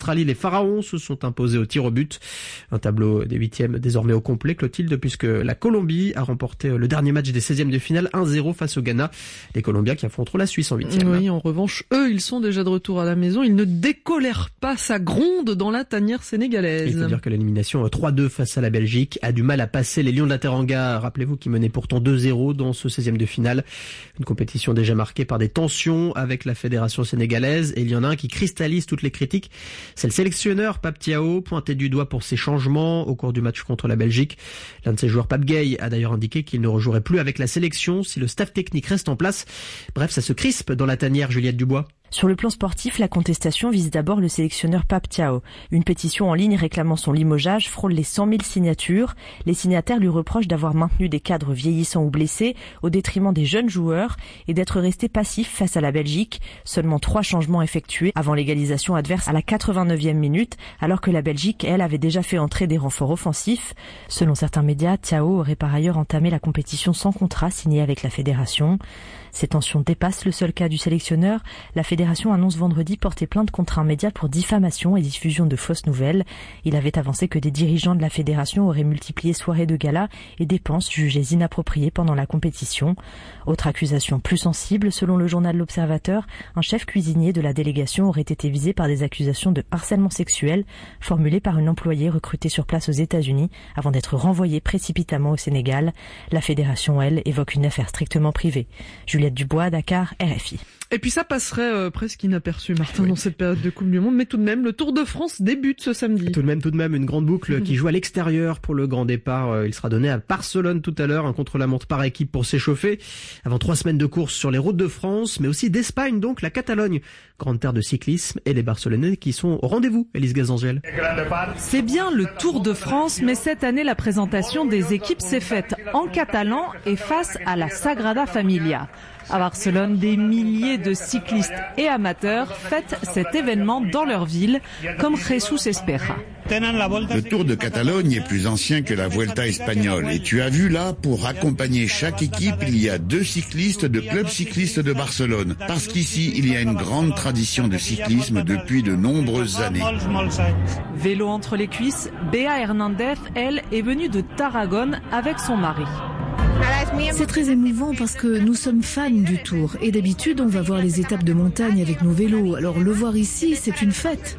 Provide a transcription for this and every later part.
l'Australie, les Pharaons se sont imposés au tir au but. Un tableau des huitièmes désormais au complet, Clotilde, puisque la Colombie a remporté le dernier match des 16e de finale 1-0 face au Ghana. Les Colombiens qui affronteront la Suisse en huitième. Oui, en revanche, eux, ils sont déjà de retour à la maison. Ils ne décolèrent pas, ça gronde dans la tanière sénégalaise. Il faut dire que l'élimination 3-2 face à la Belgique a du mal à passer les Lions de la Teranga. Rappelez-vous qui menaient pourtant 2-0 dans ce 16e de finale. Une compétition déjà marquée par des tensions avec la fédération sénégalaise. Et il y en a un qui cristallise toutes les critiques. C'est le sélectionneur Pape Thiaw, pointé du doigt pour ses changements au cours du match contre la Belgique. L'un de ses joueurs, Pape Gueye, a d'ailleurs indiqué qu'il ne rejouerait plus avec la sélection si le staff technique reste en place. Bref, ça se crispe dans la tanière, Juliette Dubois. Sur le plan sportif, la contestation vise d'abord le sélectionneur Pape Thiaw. Une pétition en ligne réclamant son limogeage frôle les 100 000 signatures. Les signataires lui reprochent d'avoir maintenu des cadres vieillissants ou blessés au détriment des jeunes joueurs et d'être resté passif face à la Belgique. Seulement 3 changements effectués avant l'égalisation adverse à la 89e minute, alors que la Belgique, elle, avait déjà fait entrer des renforts offensifs. Selon certains médias, Thiaw aurait par ailleurs entamé la compétition sans contrat signé avec la fédération. Ces tensions dépassent le seul cas du sélectionneur. La fédération annonce vendredi porter plainte contre un média pour diffamation et diffusion de fausses nouvelles. Il avait avancé que des dirigeants de la fédération auraient multiplié soirées de gala et dépenses jugées inappropriées pendant la compétition. Autre accusation plus sensible, selon le journal L'Observateur, un chef cuisinier de la délégation aurait été visé par des accusations de harcèlement sexuel formulées par une employée recrutée sur place aux États-Unis avant d'être renvoyée précipitamment au Sénégal. La fédération, elle, évoque une affaire strictement privée. Juliette Dubois, Dakar, RFI. Et puis ça passerait presque inaperçu, Martin, dans cette période de Coupe du Monde. Mais tout de même, le Tour de France débute ce samedi. Tout de même, une grande boucle qui joue à l'extérieur pour le grand départ. Il sera donné à Barcelone tout à l'heure, un contre-la-montre par équipe pour s'échauffer. Avant 3 semaines de course sur les routes de France, mais aussi d'Espagne, donc la Catalogne. Grande terre de cyclisme et les Barcelonais qui sont au rendez-vous, Élise Gazangel. C'est bien le Tour de France, mais cette année, la présentation des équipes s'est faite en catalan et face à la Sagrada Familia. À Barcelone, des milliers de cyclistes et amateurs fêtent cet événement dans leur ville, comme Jesus Espera. Le Tour de Catalogne est plus ancien que la Vuelta espagnole. Et tu as vu là, pour accompagner chaque équipe, il y a 2 cyclistes de Club Cycliste de Barcelone. Parce qu'ici, il y a une grande tradition de cyclisme depuis de nombreuses années. Vélo entre les cuisses, Béa Hernandez, elle, est venue de Tarragone avec son mari. C'est très émouvant parce que nous sommes fans du Tour et d'habitude on va voir les étapes de montagne avec nos vélos. Alors le voir ici, c'est une fête.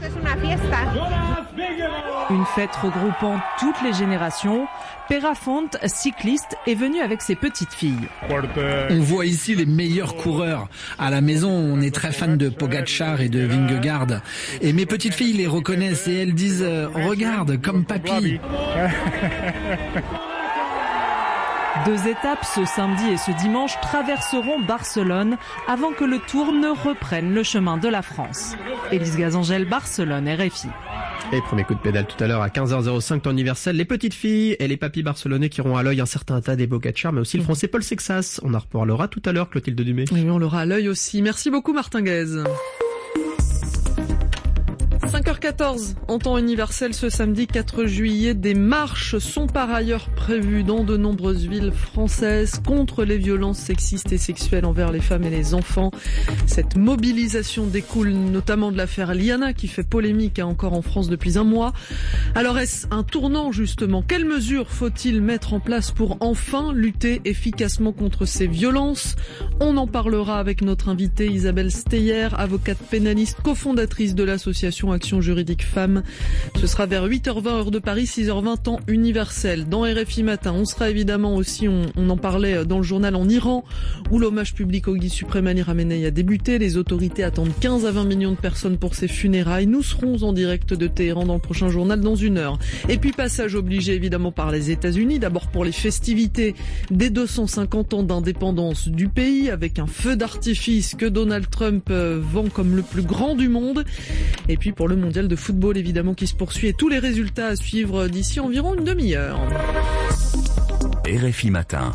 Une fête regroupant toutes les générations. Pera Font, cycliste, est venu avec ses petites filles. On voit ici les meilleurs coureurs. À la maison, on est très fan de Pogacar et de Vingegaard. Et mes petites filles les reconnaissent et elles disent « Regarde, comme papy ». 2 étapes ce samedi et ce dimanche traverseront Barcelone avant que le Tour ne reprenne le chemin de la France. Élise Gazangel, Barcelone, RFI. Et premier coup de pédale tout à l'heure à 15h05 temps universel. Les petites filles et les papis barcelonais qui auront à l'œil un certain Tadej Pogacar, mais aussi le français Paul Sexas. On en reparlera tout à l'heure, Clotilde Dumais. Oui, on l'aura à l'œil aussi. Merci beaucoup, Martin Guez. 5h14 en temps universel ce samedi 4 juillet. Des marches sont par ailleurs prévues dans de nombreuses villes françaises contre les violences sexistes et sexuelles envers les femmes et les enfants. Cette mobilisation découle notamment de l'affaire Liana qui fait polémique encore en France depuis un mois. Alors est-ce un tournant justement? Quelles mesures faut-il mettre en place pour enfin lutter efficacement contre ces violences? On en parlera avec notre invitée Isabelle Steyer, avocate pénaliste, cofondatrice de l'association Action Juridique Femmes. Ce sera vers 8h20 heure de Paris, 6h20 temps universel. Dans RFI Matin, on sera évidemment aussi, on en parlait dans le journal, en Iran, où l'hommage public au guide suprême Ali Khamenei a débuté. Les autorités attendent 15 à 20 millions de personnes pour ses funérailles. Nous serons en direct de Téhéran dans le prochain journal dans 1 heure. Et puis passage obligé évidemment par les États-Unis, d'abord pour les festivités des 250 ans d'indépendance du pays, avec un feu d'artifice que Donald Trump vend comme le plus grand du monde. Et puis pour le mondial de football évidemment qui se poursuit et tous les résultats à suivre d'ici environ une demi-heure. RFI Matin.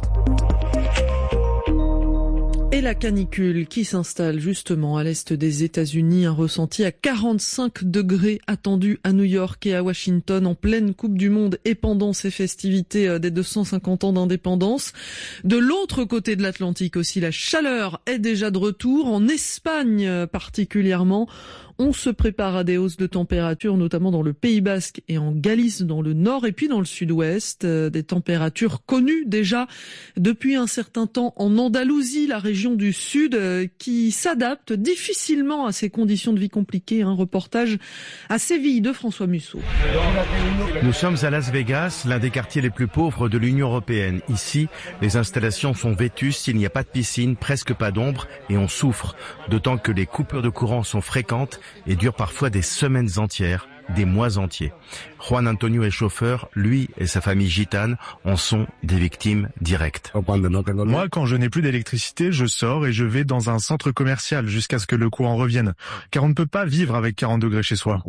Et la canicule qui s'installe justement à l'est des États-Unis, un ressenti à 45 degrés attendu à New York et à Washington en pleine Coupe du Monde et pendant ces festivités des 250 ans d'indépendance. De l'autre côté de l'Atlantique aussi, la chaleur est déjà de retour, en Espagne particulièrement. On se prépare à des hausses de température, notamment dans le Pays Basque et en Galice dans le nord et puis dans le sud-ouest. Des températures connues déjà depuis un certain temps en Andalousie, la région du sud, qui s'adapte difficilement à ces conditions de vie compliquées. Un reportage à Séville de François Musso. Nous sommes à Las Vegas, l'un des quartiers les plus pauvres de l'Union européenne. Ici, les installations sont vétustes, il n'y a pas de piscine, presque pas d'ombre et on souffre. D'autant que les coupures de courant sont fréquentes et durent parfois des semaines entières, des mois entiers. Juan Antonio est chauffeur, lui et sa famille gitane en sont des victimes directes. Moi, quand je n'ai plus d'électricité, je sors et je vais dans un centre commercial jusqu'à ce que le courant revienne. Car on ne peut pas vivre avec 40 degrés chez soi.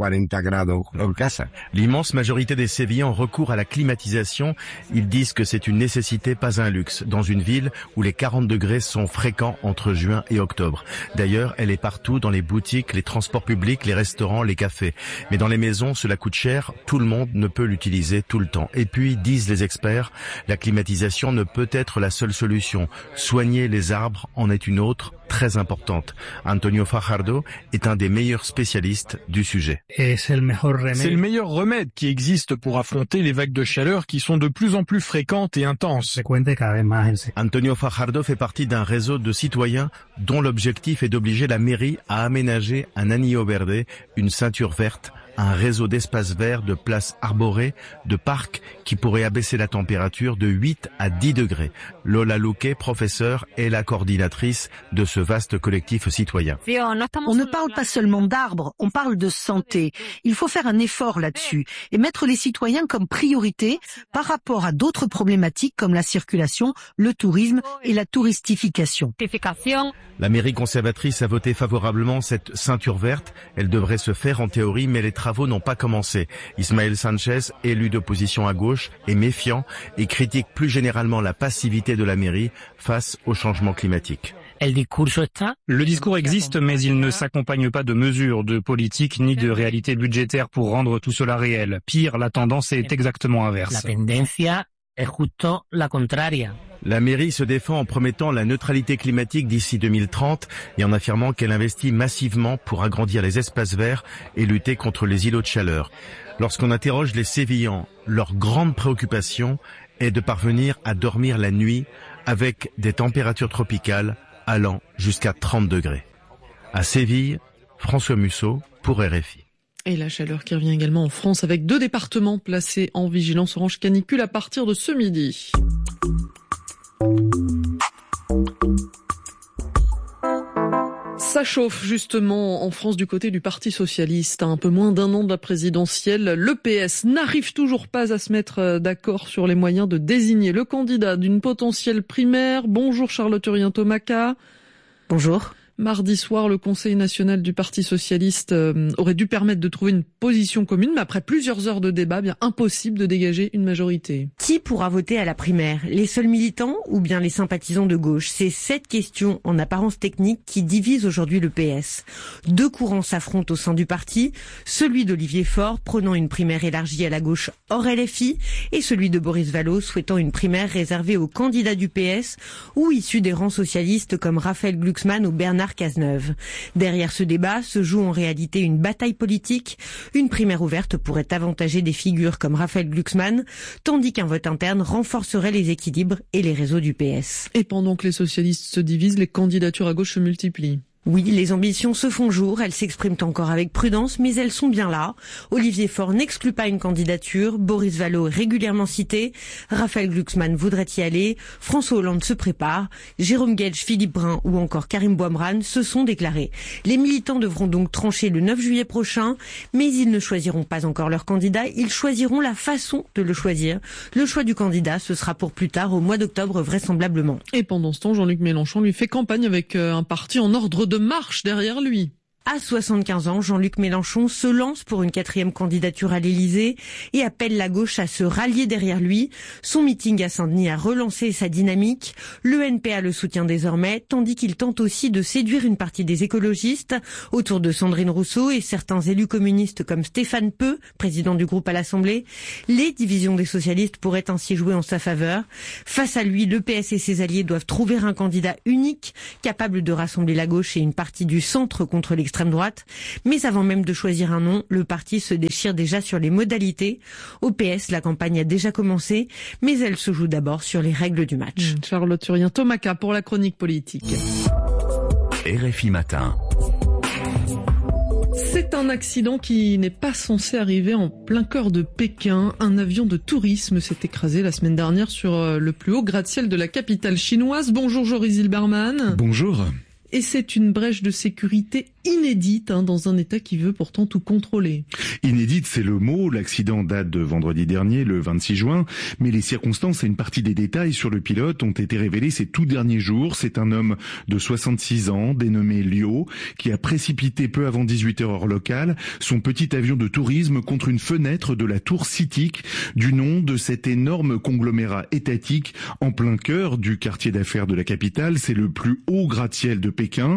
L'immense majorité des Sévillans recourent à la climatisation. Ils disent que c'est une nécessité, pas un luxe, dans une ville où les 40 degrés sont fréquents entre juin et octobre. D'ailleurs, elle est partout, dans les boutiques, les transports publics, les restaurants, les cafés. Mais dans les maisons, cela coûte cher, tout le monde ne peut l'utiliser tout le temps. Et puis, disent les experts, la climatisation ne peut être la seule solution. Soigner les arbres en est une autre, très importante. Antonio Fajardo est un des meilleurs spécialistes du sujet. C'est le meilleur remède qui existe pour affronter les vagues de chaleur qui sont de plus en plus fréquentes et intenses. Antonio Fajardo fait partie d'un réseau de citoyens dont l'objectif est d'obliger la mairie à aménager un anillo verde, une ceinture verte, un réseau d'espaces verts, de places arborées, de parcs qui pourraient abaisser la température de 8 à 10 degrés. Lola Luque, professeure, est la coordinatrice de ce vaste collectif citoyen. On ne parle pas seulement d'arbres, on parle de santé. Il faut faire un effort là-dessus et mettre les citoyens comme priorité par rapport à d'autres problématiques comme la circulation, le tourisme et la touristification. La mairie conservatrice a voté favorablement cette ceinture verte. Elle devrait se faire en théorie, mais les travaux n'ont pas commencé. Ismaël Sanchez, élu d'opposition à gauche, est méfiant et critique plus généralement la passivité de la mairie face au changement climatique. Le discours existe, mais il ne s'accompagne pas de mesures, de politique ni de réalité budgétaire pour rendre tout cela réel. Pire, la tendance est exactement inverse. La mairie se défend en promettant la neutralité climatique d'ici 2030 et en affirmant qu'elle investit massivement pour agrandir les espaces verts et lutter contre les îlots de chaleur. Lorsqu'on interroge les Sévillans, leur grande préoccupation est de parvenir à dormir la nuit avec des températures tropicales allant jusqu'à 30 degrés. À Séville, François Musso pour RFI. Et la chaleur qui revient également en France avec 2 départements placés en vigilance orange canicule à partir de ce midi. Ça chauffe justement en France du côté du Parti socialiste. À un peu moins d'un an de la présidentielle, le PS n'arrive toujours pas à se mettre d'accord sur les moyens de désigner le candidat d'une potentielle primaire. Bonjour Charlotte Urien-Thomaca. Bonjour. Mardi soir, le Conseil national du Parti socialiste aurait dû permettre de trouver une position commune, mais après plusieurs heures de débat, bien impossible de dégager une majorité. Qui pourra voter à la primaire? Les seuls militants ou bien les sympathisants de gauche? C'est cette question en apparence technique qui divise aujourd'hui le PS. 2 courants s'affrontent au sein du parti, celui d'Olivier Faure prônant une primaire élargie à la gauche hors LFI et celui de Boris Vallaud souhaitant une primaire réservée aux candidats du PS ou issus des rangs socialistes comme Raphaël Glucksmann ou Bernard Cazeneuve. Derrière ce débat se joue en réalité une bataille politique. Une primaire ouverte pourrait avantager des figures comme Raphaël Glucksmann, tandis qu'un vote interne renforcerait les équilibres et les réseaux du PS. Et pendant que les socialistes se divisent, les candidatures à gauche se multiplient. Oui, les ambitions se font jour, elles s'expriment encore avec prudence, mais elles sont bien là. Olivier Faure n'exclut pas une candidature, Boris Vallaud est régulièrement cité, Raphaël Glucksmann voudrait y aller, François Hollande se prépare, Jérôme Guedj, Philippe Brun ou encore Karim Bouamrane se sont déclarés. Les militants devront donc trancher le 9 juillet prochain, mais ils ne choisiront pas encore leur candidat, ils choisiront la façon de le choisir. Le choix du candidat, ce sera pour plus tard, au mois d'octobre vraisemblablement. Et pendant ce temps, Jean-Luc Mélenchon lui fait campagne avec un parti en ordre de marche derrière lui. À 75 ans, Jean-Luc Mélenchon se lance pour une 4e candidature à l'Élysée et appelle la gauche à se rallier derrière lui. Son meeting à Saint-Denis a relancé sa dynamique. Le NPA le soutient désormais, tandis qu'il tente aussi de séduire une partie des écologistes autour de Sandrine Rousseau et certains élus communistes comme Stéphane Peu, président du groupe à l'Assemblée. Les divisions des socialistes pourraient ainsi jouer en sa faveur. Face à lui, le PS et ses alliés doivent trouver un candidat unique, capable de rassembler la gauche et une partie du centre contre l'extrémisme l'extrême droite. Mais avant même de choisir un nom, le parti se déchire déjà sur les modalités. Au PS, la campagne a déjà commencé, mais elle se joue d'abord sur les règles du match. Charlotte Turien, Tomaka pour la chronique politique. RFI Matin. C'est un accident qui n'est pas censé arriver en plein cœur de Pékin. Un avion de tourisme s'est écrasé la semaine dernière sur le plus haut gratte-ciel de la capitale chinoise. Bonjour Joris Zilberman. Bonjour. Et c'est une brèche de sécurité inédite dans un État qui veut pourtant tout contrôler. Inédite, c'est le mot. L'accident date de vendredi dernier, le 26 juin. Mais les circonstances et une partie des détails sur le pilote ont été révélés ces tout derniers jours. C'est un homme de 66 ans, dénommé Liu, qui a précipité peu avant 18h heure locale son petit avion de tourisme contre une fenêtre de la tour CITIC, du nom de cet énorme conglomérat étatique en plein cœur du quartier d'affaires de la capitale. C'est le plus haut gratte-ciel de Pékin,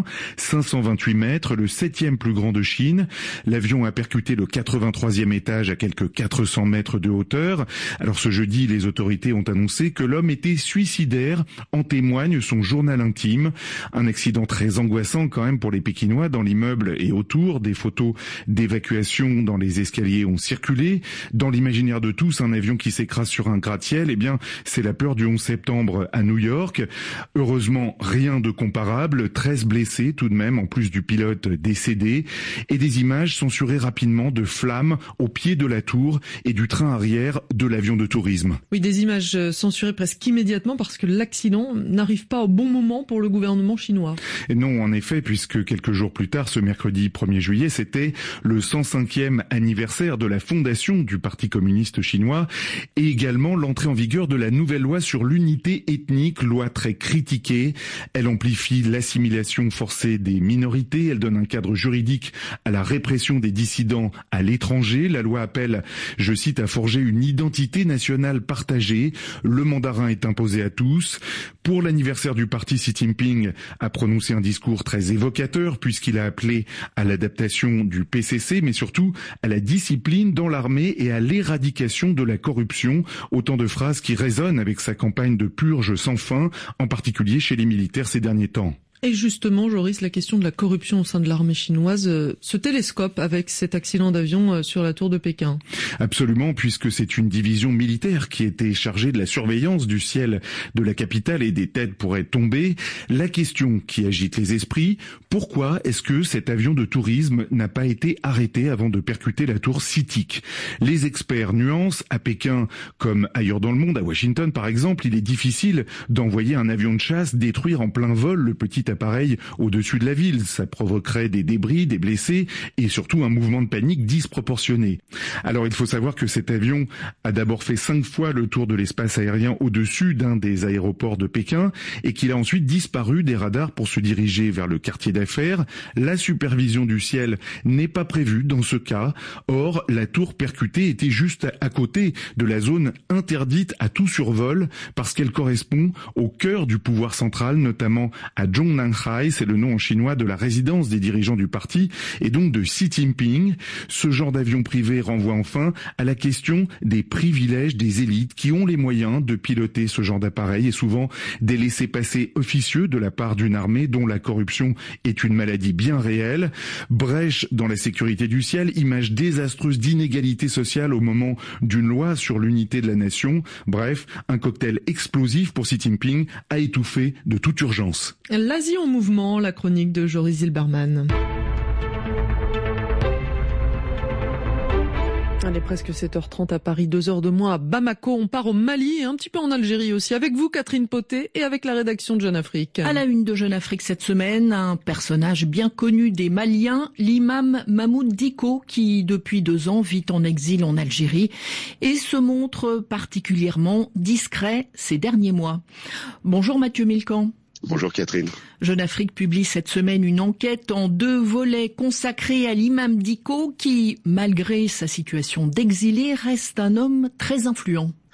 528 mètres, le 7e plus grand de Chine. L'avion a percuté le 83e étage à quelques 400 mètres de hauteur. Alors ce jeudi, les autorités ont annoncé que l'homme était suicidaire. En témoigne son journal intime. Un accident très angoissant quand même pour les Pékinois. Dans l'immeuble et autour, des photos d'évacuation dans les escaliers ont circulé. Dans l'imaginaire de tous, un avion qui s'écrase sur un gratte-ciel, eh bien, c'est la peur du 11 septembre à New York. Heureusement, rien de comparable. 13 blessés tout de même, en plus du pilote décédé, et des images censurées rapidement de flammes au pied de la tour et du train arrière de l'avion de tourisme. Oui, des images censurées presque immédiatement parce que l'accident n'arrive pas au bon moment pour le gouvernement chinois. Et non, en effet, puisque quelques jours plus tard, ce mercredi 1er juillet, c'était le 105e anniversaire de la fondation du Parti communiste chinois et également l'entrée en vigueur de la nouvelle loi sur l'unité ethnique, loi très critiquée. Elle amplifie l'assimilation forcée des minorités, elle donne un cadre juridique à la répression des dissidents à l'étranger. La loi appelle, je cite, à forger une identité nationale partagée. Le mandarin est imposé à tous. Pour l'anniversaire du parti, Xi Jinping a prononcé un discours très évocateur puisqu'il a appelé à l'adaptation du PCC, mais surtout à la discipline dans l'armée et à l'éradication de la corruption. Autant de phrases qui résonnent avec sa campagne de purge sans fin, en particulier chez les militaires ces derniers temps. Et justement, Joris, la question de la corruption au sein de l'armée chinoise se télescope avec cet accident d'avion sur la tour de Pékin. Absolument, puisque c'est une division militaire qui était chargée de la surveillance du ciel de la capitale et des têtes pourraient tomber. La question qui agite les esprits, pourquoi est-ce que cet avion de tourisme n'a pas été arrêté avant de percuter la tour CITIC? Les experts nuancent. À Pékin, comme ailleurs dans le monde, à Washington par exemple, il est difficile d'envoyer un avion de chasse détruire en plein vol le petit appareil au-dessus de la ville. Ça provoquerait des débris, des blessés et surtout un mouvement de panique disproportionné. Alors il faut savoir que cet avion a d'abord fait 5 fois le tour de l'espace aérien au-dessus d'un des aéroports de Pékin et qu'il a ensuite disparu des radars pour se diriger vers le quartier d'affaires. La supervision du ciel n'est pas prévue dans ce cas. Or, la tour percutée était juste à côté de la zone interdite à tout survol parce qu'elle correspond au cœur du pouvoir central, notamment à Zhongnanhai, c'est le nom en chinois de la résidence des dirigeants du parti et donc de Xi Jinping. Ce genre d'avion privé renvoie enfin à la question des privilèges des élites qui ont les moyens de piloter ce genre d'appareil et souvent des laissez-passer officieux de la part d'une armée dont la corruption est une maladie bien réelle. Brèche dans la sécurité du ciel, image désastreuse d'inégalité sociale au moment d'une loi sur l'unité de la nation. Bref, un cocktail explosif pour Xi Jinping à étouffer de toute urgence. L'Asie en mouvement, la chronique de Joris Zilberman. Allez, presque 7h30 à Paris, 2 heures de moins à Bamako. On part au Mali et un petit peu en Algérie aussi. Avec vous, Catherine Potet, et avec la rédaction de Jeune Afrique. À la une de Jeune Afrique cette semaine, un personnage bien connu des Maliens, l'imam Mahmoud Dicko, qui depuis 2 ans vit en exil en Algérie et se montre particulièrement discret ces derniers mois. Bonjour Mathieu Milcan. Bonjour Catherine. Jeune Afrique publie cette semaine une enquête en 2 volets consacrée à l'imam Dicko qui, malgré sa situation d'exilé, reste un homme très influent.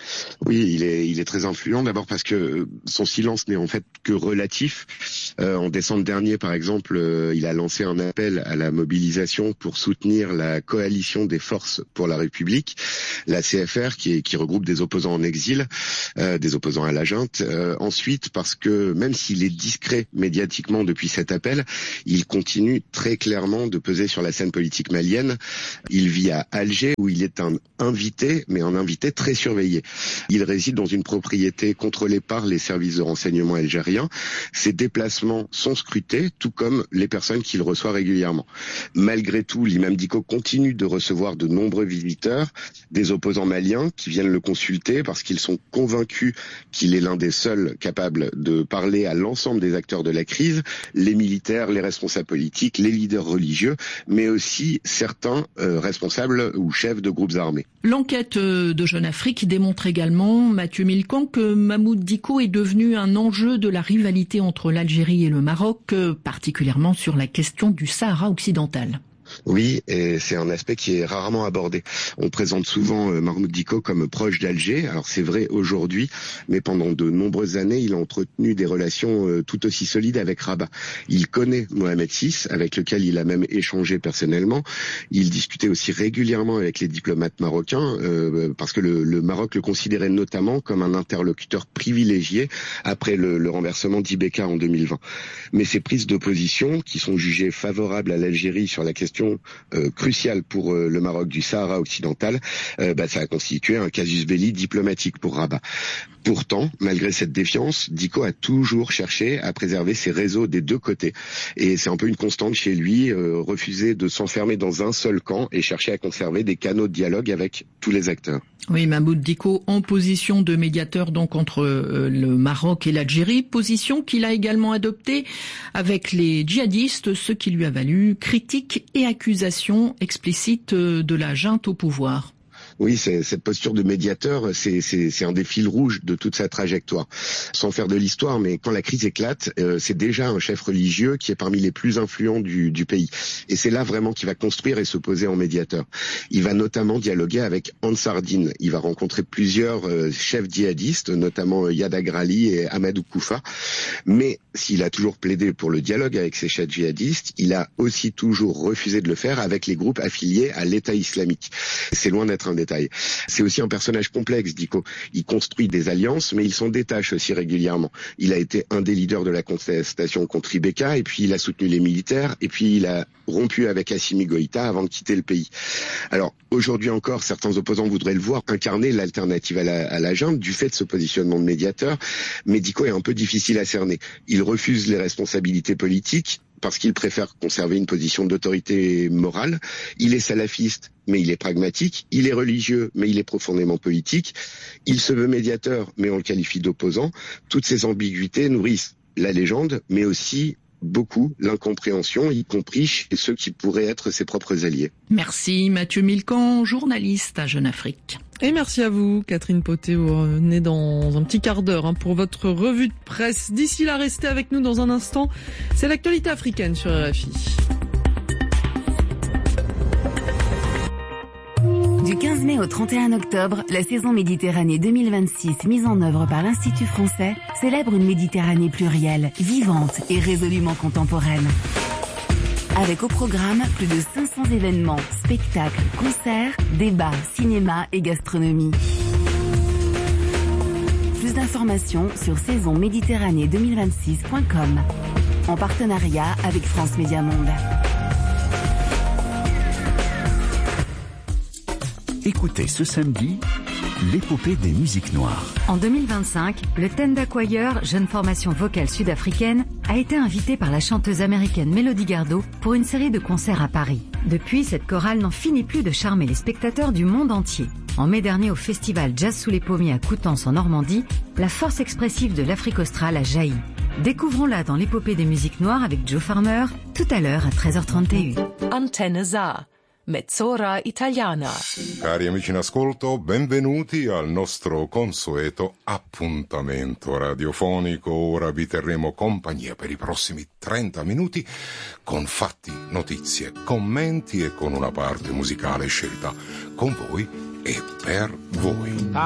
Oui, il est très influent. D'abord parce que son silence n'est en fait que relatif. En décembre dernier, par exemple, il a lancé un appel à la mobilisation pour soutenir la coalition des forces pour la République, la CFR, qui regroupe des opposants en exil, des opposants à la junte. Ensuite, parce que même s'il est discret médiatiquement depuis cet appel, il continue très clairement de peser sur la scène politique malienne. Il vit à Alger, où il est un invité, mais un invité très surveillé. Il réside dans une propriété contrôlée par les services de renseignement algériens. Ses déplacements sont scrutés, tout comme les personnes qu'il reçoit régulièrement. Malgré tout, l'imam Dicko continue de recevoir de nombreux visiteurs, des opposants maliens qui viennent le consulter parce qu'ils sont convaincus qu'il est l'un des seuls capables de parler à l'ensemble des acteurs de la crise, les militaires, les responsables politiques, les leaders religieux, mais aussi certains responsables ou chefs de groupes armés. L'enquête de Jeune Afrique démontre également, Mathieu Milcan, que Mahmoud Dicko est devenu un enjeu de la rivalité entre l'Algérie et le Maroc, particulièrement sur la question du Sahara occidental. Oui, et c'est un aspect qui est rarement abordé. On présente souvent Mahmoud Dicko comme proche d'Alger. Alors c'est vrai aujourd'hui, mais pendant de nombreuses années, il a entretenu des relations tout aussi solides avec Rabat. Il connaît Mohamed VI, avec lequel il a même échangé personnellement. Il discutait aussi régulièrement avec les diplomates marocains, parce que le Maroc le considérait notamment comme un interlocuteur privilégié après le renversement d'Ibeka en 2020. Mais ces prises de position, qui sont jugées favorables à l'Algérie sur la question cruciale pour le Maroc du Sahara occidental, ça a constitué un casus belli diplomatique pour Rabat. Pourtant, malgré cette défiance, Dicko a toujours cherché à préserver ses réseaux des deux côtés. Et c'est un peu une constante chez lui, refuser de s'enfermer dans un seul camp et chercher à conserver des canaux de dialogue avec tous les acteurs. Oui, Mahmoud Dicko en position de médiateur donc entre le Maroc et l'Algérie, position qu'il a également adoptée avec les djihadistes, ce qui lui a valu critiques et accusations explicites de la junte au pouvoir. Oui, cette posture de médiateur, c'est un des fils rouges de toute sa trajectoire. Sans faire de l'histoire, mais quand la crise éclate, c'est déjà un chef religieux qui est parmi les plus influents du pays. Et c'est là vraiment qu'il va construire et se poser en médiateur. Il va notamment dialoguer avec Ansar Dine. Il va rencontrer plusieurs chefs djihadistes, notamment Yad Agrali et Amadou Koufa. Mais s'il a toujours plaidé pour le dialogue avec ces chefs djihadistes, il a aussi toujours refusé de le faire avec les groupes affiliés à l'État islamique. C'est loin d'être un détail. C'est aussi un personnage complexe, Dicko. Il construit des alliances, mais il s'en détache aussi régulièrement. Il a été un des leaders de la contestation contre Ibeka, et puis il a soutenu les militaires, et puis il a rompu avec Assimi Goïta avant de quitter le pays. Alors, aujourd'hui encore, certains opposants voudraient le voir incarner l'alternative à la junte du fait de ce positionnement de médiateur, mais Dicko est un peu difficile à cerner. Il refuse les responsabilités politiques, parce qu'il préfère conserver une position d'autorité morale. Il est salafiste, mais il est pragmatique. Il est religieux, mais il est profondément politique. Il se veut médiateur, mais on le qualifie d'opposant. Toutes ces ambiguïtés nourrissent la légende, mais aussi beaucoup l'incompréhension, y compris chez ceux qui pourraient être ses propres alliés. Merci Mathieu Milcan, journaliste à Jeune Afrique. Et merci à vous, Catherine Poté. Vous revenez dans un petit quart d'heure pour votre revue de presse. D'ici là, restez avec nous dans un instant. C'est l'actualité africaine sur RFI. Du 15 mai au 31 octobre, la saison Méditerranée 2026 mise en œuvre par l'Institut français célèbre une Méditerranée plurielle, vivante et résolument contemporaine. Avec au programme plus de 500 événements, spectacles, concerts, débats, cinéma et gastronomie. Plus d'informations sur saisonméditerranée2026.com en partenariat avec France Média Monde. Écoutez ce samedi l'épopée des musiques noires. En 2025, le Tenda Choir, jeune formation vocale sud-africaine, a été invité par la chanteuse américaine Melody Gardot pour une série de concerts à Paris. Depuis, cette chorale n'en finit plus de charmer les spectateurs du monde entier. En mai dernier, au festival Jazz sous les pommiers à Coutances en Normandie, la force expressive de l'Afrique australe a jailli. Découvrons-la dans l'épopée des musiques noires avec Joe Farmer, tout à l'heure à 13h31. Antenne ZA. Mezz'ora italiana. Cari amici in ascolto, benvenuti al nostro consueto appuntamento radiofonico. Ora vi terremo compagnia per i prossimi 30 minuti con fatti, notizie, commenti e con una parte musicale scelta con voi e per voi.